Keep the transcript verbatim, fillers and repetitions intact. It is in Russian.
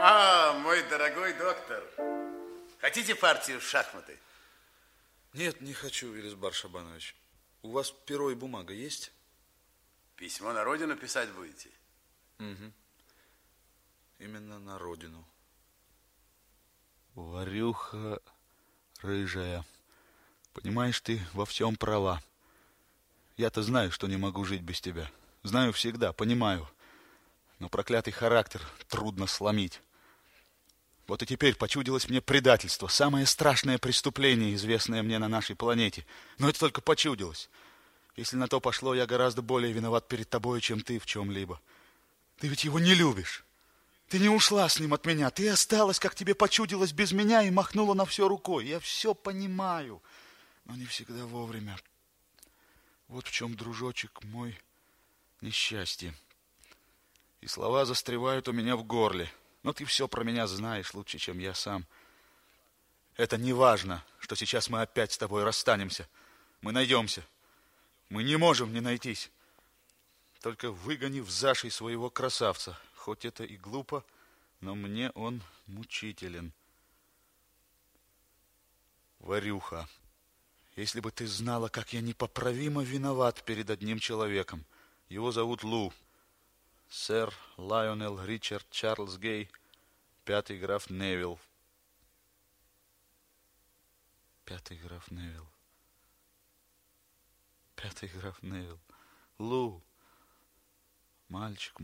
А, мой дорогой доктор, хотите партию в шахматы? Нет, не хочу, Велизбар Шабанович. У вас перо и бумага есть? Письмо на родину писать будете? Угу. Именно на родину. Варюха рыжая, понимаешь, ты во всем права. Я-то знаю, что не могу жить без тебя. Знаю всегда, понимаю. Но проклятый характер трудно сломить. Вот и теперь почудилось мне предательство. Самое страшное преступление, известное мне на нашей планете. Но это только почудилось. Если на то пошло, я гораздо более виноват перед тобой, чем ты в чем-либо. Ты ведь его не любишь. Ты не ушла с ним от меня. Ты осталась, как тебе почудилось, без меня и махнула на все рукой. Я все понимаю, но не всегда вовремя. Вот в чем, дружочек мой, несчастье. И слова застревают у меня в горле. Но ты все про меня знаешь лучше, чем я сам. Это не важно, что сейчас мы опять с тобой расстанемся. Мы найдемся. Мы не можем не найтись. Только выгони в зашей своего красавца. Хоть это и глупо, но мне он мучителен. Варюха, если бы ты знала, как я непоправимо виноват перед одним человеком. Его зовут Лу. Сэр Лайонел Ричард Чарльз Гей, пятый граф Невилл. Пятый граф Невилл. Пятый граф Невилл. Лу, мальчик